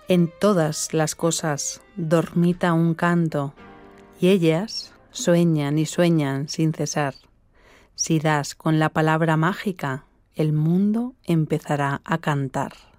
En todas las cosas dormita un canto, y ellas sueñan y sueñan sin cesar. Si das con la palabra mágica, el mundo empezará a cantar.